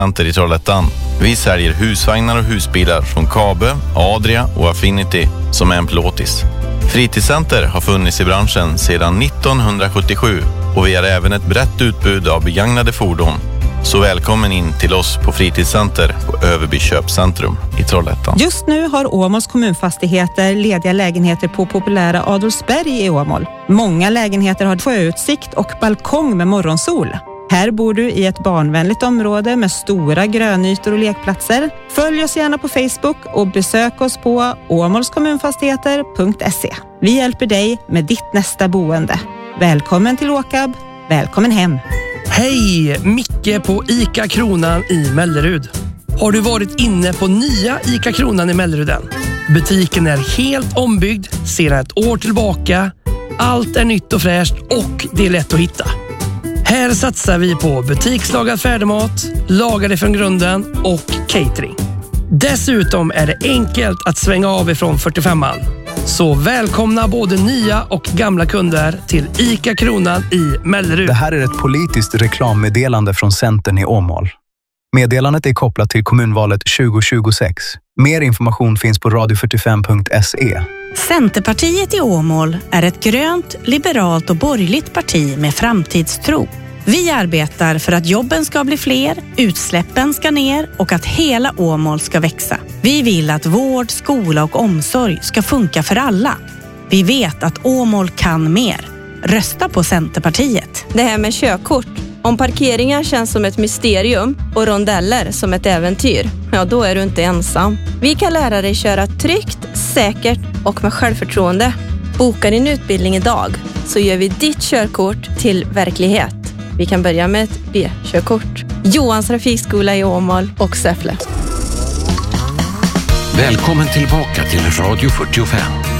Center i Trollhättan. Vi säljer husvagnar och husbilar från Kabe, Adria och Affinity som är en plåtis. Fritidscenter har funnits i branschen sedan 1977 och vi har även ett brett utbud av begagnade fordon. Så välkommen in till oss på Fritidscenter på Överby köpcentrum i Trollhättan. Just nu har Åmåls kommunfastigheter lediga lägenheter på populära Adolfsberg i Åmål. Många lägenheter har sjöutsikt och balkong med morgonsol. Här bor du i ett barnvänligt område med stora grönytor och lekplatser. Följ oss gärna på Facebook och besök oss på åmålskommunfastigheter.se. Vi hjälper dig med ditt nästa boende. Välkommen till Åkab. Välkommen hem. Hej! Micke på ICA Kronan i Mellerud. Har du varit inne på nya ICA Kronan i Melleruden? Butiken är helt ombyggd sedan ett år tillbaka. Allt är nytt och fräscht och det är lätt att hitta. Här satsar vi på butikslagad färdigmat, lagade från grunden och catering. Dessutom är det enkelt att svänga av ifrån 45an. Så välkomna både nya och gamla kunder till ICA Kronan i Mellerud. Det här är ett politiskt reklammeddelande från Centern i Åmål. Meddelandet är kopplat till kommunvalet 2026. Mer information finns på radio45.se. Centerpartiet i Åmål är ett grönt, liberalt och borgerligt parti med framtidstro. Vi arbetar för att jobben ska bli fler, utsläppen ska ner och att hela Åmål ska växa. Vi vill att vård, skola och omsorg ska funka för alla. Vi vet att Åmål kan mer. Rösta på Centerpartiet. Det här med körkort. Om parkeringar känns som ett mysterium och rondeller som ett äventyr, ja då är du inte ensam. Vi kan lära dig köra tryggt, säkert och med självförtroende. Boka din utbildning idag så gör vi ditt körkort till verklighet. Vi kan börja med ett B-körkort. Johans trafikskola i Åmål och Säffle. Välkommen tillbaka till Radio 45.